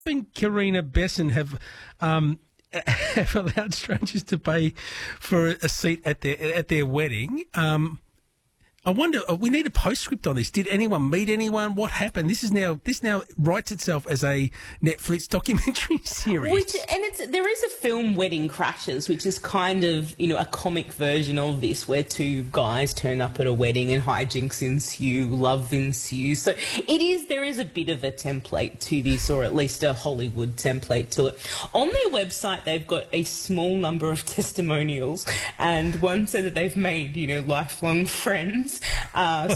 and Karina Besson have allowed strangers to pay for a seat at their wedding. I wonder. We need a postscript on this. Did anyone meet anyone? What happened? This now writes itself as a Netflix documentary series. There is a film, Wedding Crashers, which is kind of a comic version of this, where two guys turn up at a wedding and hijinks ensue, love ensues. So there is a bit of a template to this, or at least a Hollywood template to it. On their website, they've got a small number of testimonials, and one said that they've made lifelong friends. And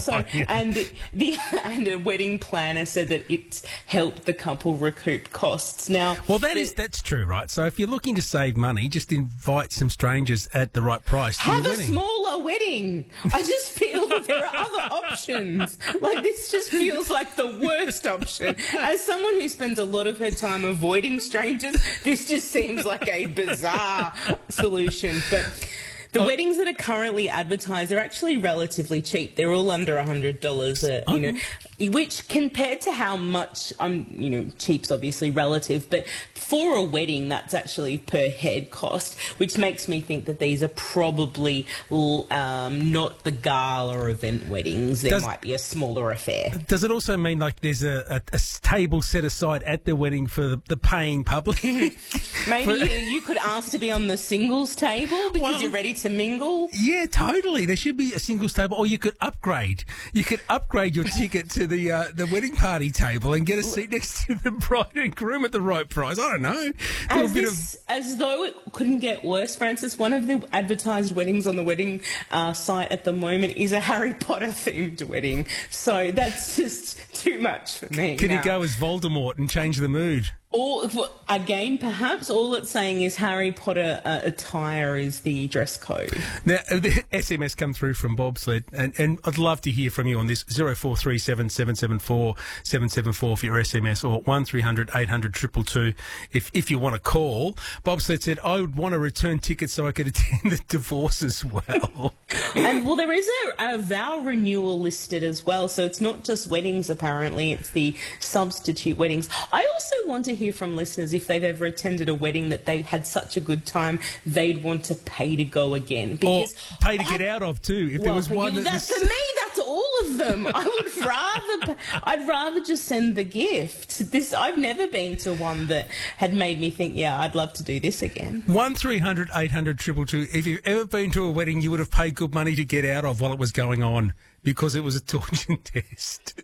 a wedding planner said that it's helped the couple recoup costs. Now, well, that's true, right? So if you're looking to save money, just invite some strangers at the right price. Have a smaller wedding. I just feel that there are other options. This just feels like the worst option. As someone who spends a lot of her time avoiding strangers, this just seems like a bizarre solution. But the weddings that are currently advertised are actually relatively cheap. They're all under $100, which compared to how much, cheap's obviously relative, but for a wedding, that's actually per head cost, which makes me think that these are probably not the gala event weddings. There might be a smaller affair. Does it also mean there's a table set aside at the wedding for the paying public? Maybe you could ask to be on the singles table because you're ready to mingle. Yeah, totally. There should be a singles table, or you could upgrade. You could upgrade your ticket to the wedding party table and get a seat next to the bride and groom at the right price. I don't know. As though it couldn't get worse, Francis, one of the advertised weddings on the wedding site at the moment is a Harry Potter themed wedding. So that's just too much for me. Can you go as Voldemort and change the mood? Or, again, perhaps all it's saying is Harry Potter attire is the dress code. Now, the SMS come through from Bobsled, and I'd love to hear from you on this, 0437 774 774 for your SMS, or 1300 800 222 if you want to call. Bobsled said, I would want to return tickets so I could attend the divorce as well. And, there is a vow renewal listed as well, so it's not just weddings, apparently, it's the substitute weddings. I also want to hear from listeners if they've ever attended a wedding that they had such a good time they'd want to pay to go again. Or pay to get out of too. If there was one for me, that's all of them. I'd rather just send the gift. I've never been to one that had made me think, I'd love to do this again. 1300 800 222. If you've ever been to a wedding you would have paid good money to get out of while it was going on because it was a torture test.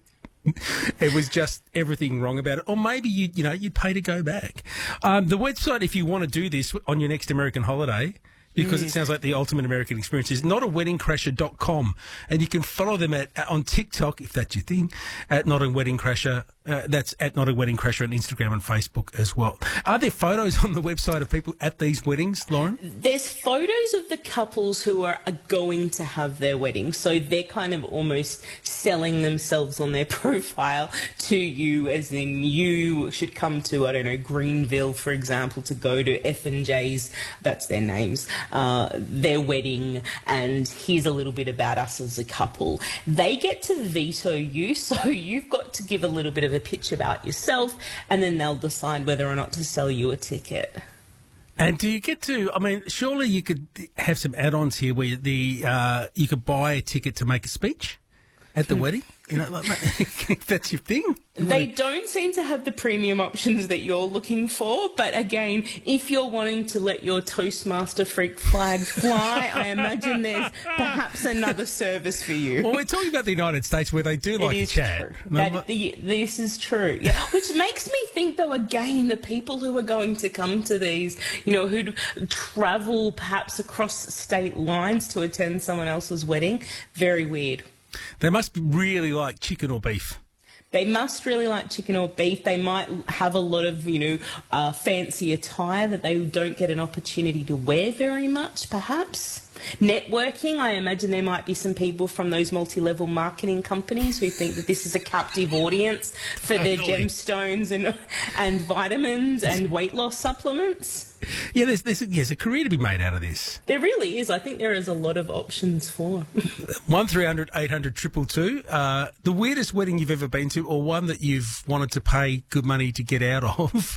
It was just everything wrong about it. Or maybe you'd pay to go back. The website, if you want to do this on your next American holiday, because it sounds like the ultimate American experience, is notaweddingcrasher.com. And you can follow them on TikTok, if that's your thing, at Not a Wedding Crasher. That's at Not a Wedding Crasher on Instagram and Facebook as well. Are there photos on the website of people at these weddings, Lauren? There's photos of the couples who are going to have their wedding. So they're kind of almost selling themselves on their profile to you, as in you should come to, Greenville, for example, to go to F&J's, that's their names, their wedding, and here's a little bit about us as a couple. They get to veto you, so you've got to give a little bit of a pitch about yourself, and then they'll decide whether or not to sell you a ticket. And do you get to, surely you could have some add-ons here where you could buy a ticket to make a speech at the wedding? If that's your thing. They don't seem to have the premium options that you're looking for, but again, if you're wanting to let your Toastmaster freak flag fly, I imagine there's perhaps another service for you. Well, we're talking about the United States where they do like to chat. This is true. Yeah. Which makes me think, though, again, the people who are going to come to these, who'd travel perhaps across state lines to attend someone else's wedding, very weird. They must really like chicken or beef. They must really like chicken or beef. They might have a lot of, fancy attire that they don't get an opportunity to wear very much, perhaps. Networking, I imagine there might be some people from those multi-level marketing companies who think that this is a captive audience for their gemstones and vitamins and weight loss supplements. Yeah, there's a career to be made out of this. There really is. I think there is a lot of options for. 1300 800 222. The weirdest wedding you've ever been to, or one that you've wanted to pay good money to get out of.